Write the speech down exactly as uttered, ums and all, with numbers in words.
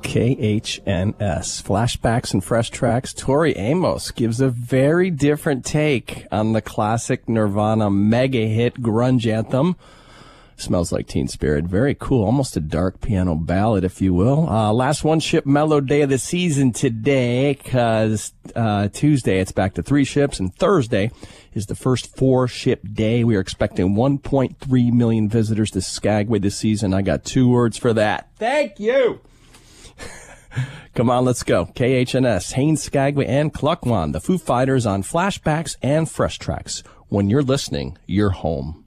K H N S. Flashbacks and Fresh Tracks. Tori Amos gives a very different take on the classic Nirvana mega hit grunge anthem. Smells Like Teen Spirit. Very cool. Almost a dark piano ballad, if you will. Uh, last one ship mellow day of the season today, because uh, Tuesday it's back to three ships, and Thursday is the first four ship day. We are expecting one point three million visitors to Skagway this season. I got two words for that. Thank you. Come on, let's go. K H N S, Haines, Skagway, and Klukwan. The Foo Fighters on Flashbacks and Fresh Tracks. When you're listening, you're home.